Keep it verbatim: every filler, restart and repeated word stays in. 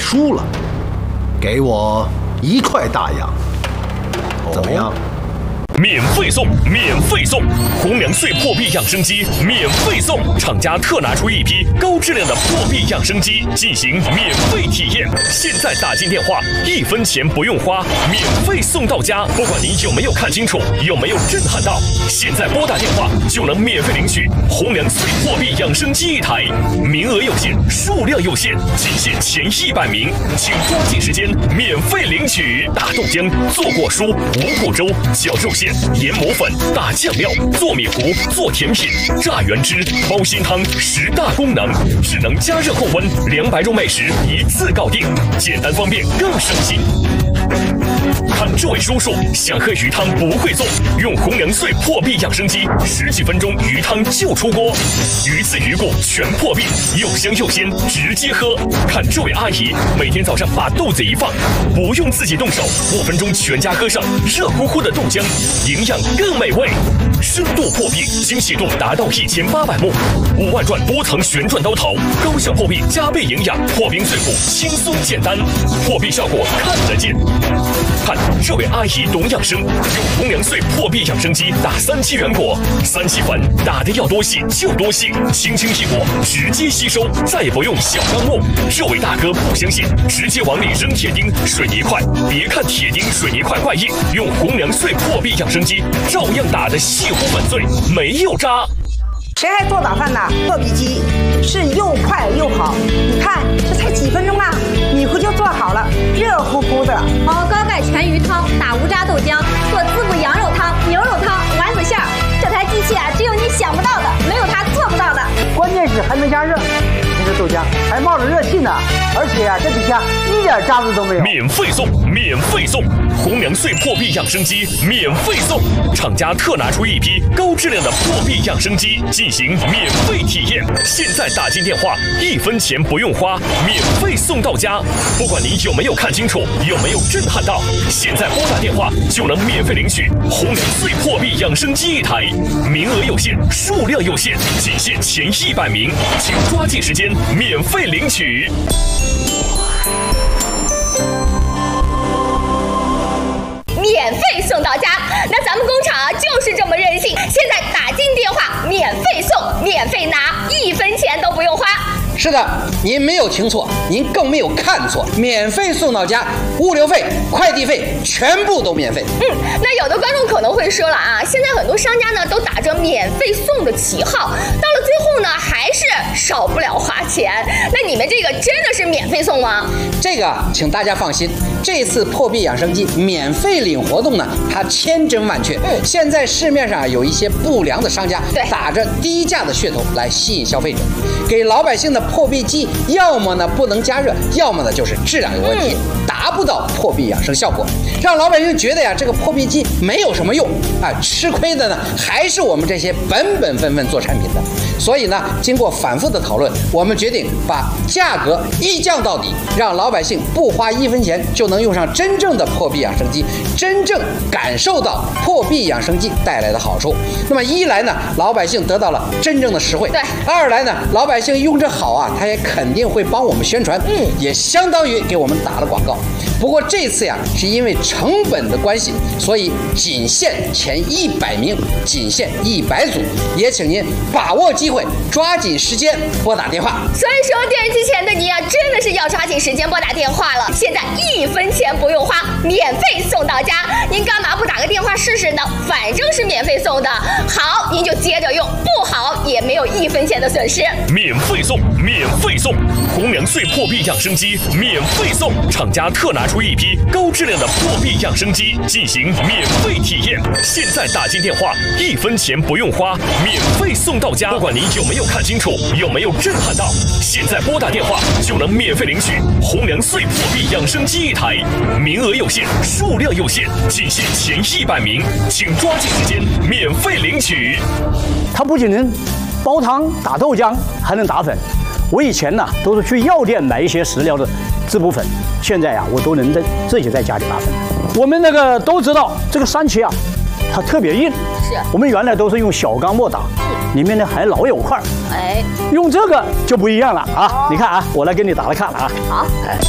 输了，给我一块大洋，怎么样？ 免费送，免费送！红粮穗破壁养生机免费送！厂家特拿出一批高质量的破壁养生机进行免费体验。现在打进电话，一分钱不用花，免费送到家。不管您有没有看清楚，有没有震撼到，现在拨打电话就能免费领取红粮穗破壁养生机一台，名额有限，数量有限，仅限前一百名，请抓紧时间免费领取。打豆浆、做果蔬、五谷粥、绞肉馅、研磨粉、大酱料、做米糊、做甜品、榨原汁、包心汤，十大功能，只能加热后温，两百种美食一次搞定，简单方便更省心。看这位叔叔想喝鱼汤不会做，用红粮穗破壁养生机，十几分钟鱼汤就出锅，鱼刺鱼骨全破壁，又香又鲜，直接喝。看这位阿姨每天早上把豆子一放，不用自己动手，五分钟全家喝上热乎乎的豆浆，营养更美味。深度破壁，精细度达到一千八百目，五万转多层旋转刀头，高效破壁加倍营养，破冰碎骨轻松简单，破壁效果看得见。看这位阿姨懂养生，用红粮穗破壁养生机打三七圆果，三七粉打的要多细就多细，轻轻一握直接吸收，再也不用小钢握。这位大哥不相信，直接往里扔铁钉、水泥块，别看铁钉、水泥块怪硬，用红粮穗破壁养生机照样打得细乎粉碎，没有渣。 谁还做早饭呢？破壁机是又快又好，你看这才几分钟啊，米糊就做好了，热乎乎的。 熬高钙全鱼汤，打无渣豆浆，做滋补羊肉汤、牛肉汤、丸子馅儿。这台机器啊，只有你想不到的，没有它做不到的。 关键是还能加热，你这豆浆还冒着热气呢，而且啊，这底下一点渣子都没有。 免费送，免费送！红粮穗破壁养生机免费送！厂家特拿出一批高质量的破壁养生机进行免费体验。现在打进电话，一分钱不用花，免费送到家。不管您有没有看清楚，有没有震撼到，现在拨打电话就能免费领取红粮穗破壁养生机一台，名额有限，数量有限，仅限前一百名，请抓紧时间免费领取。 免费送到家，那咱们工厂啊就是这么任性。现在打进电话，免费送，免费拿，一分钱都不用花。 是的，您没有听错，您更没有看错，免费送到家，物流费、快递费全部都免费。 嗯，那有的观众可能会说了啊，现在很多商家呢都打着免费送的旗号，到了最后呢还是少不了花钱。那你们这个真的是免费送吗？ 这个请大家放心，这次破壁养生机免费领活动呢，它千真万确。 嗯， 现在市面上有一些不良的商家， 对， 打着低价的噱头来吸引消费者，给老百姓的破壁机要么呢不能加热，要么呢就是质量有问题，嗯，达不到破壁养生效果，让老百姓觉得呀这个破壁机没有什么用啊，吃亏的呢还是我们这些本本分分做产品的。所以呢，经过反复的讨论，我们决定把价格一降到底，让老百姓不花一分钱就能用上真正的破壁养生机，真正感受到破壁养生机带来的好处。那么一来呢，老百姓得到了真正的实惠； 对， 二来呢，老百姓用着好啊，他也肯定会帮我们宣传， 嗯， 也相当于给我们打了广告。不过这次呀，是因为成本的关系，所以仅限前一百名，仅限一百组，也请您把握机会，抓紧时间拨打电话。 所以说，电视机前的你啊，真的是要抓紧时间拨打电话了。现在一分钱不用花，免费送到家，您干嘛不打个电话试试呢？反正是免费送的，好您就接着用，不好也没有一分钱的损失。 免费送，免费送！红粮穗破壁养生机免费送！厂家特拿出一批高质量的破壁养生机进行免费体验。现在打进电话，一分钱不用花，免费送到家。不管您有没有看清楚，有没有震撼到，现在拨打电话就能免费领取红粮穗破壁养生机一台，名额有限，数量有限，仅限前一百名，请抓紧时间免费领取。 它不仅能煲汤、打豆浆，还能打粉。我以前呢都是去药店买一些食疗的滋补粉，现在呀我都能在自己在家里打粉。我们那个都知道这个三七啊，它特别硬， 是我们原来都是用小钢末打，里面呢还老有块儿。 哎， 用这个就不一样了啊！哦，你看啊，我来给你打来看了啊。 好， 哎，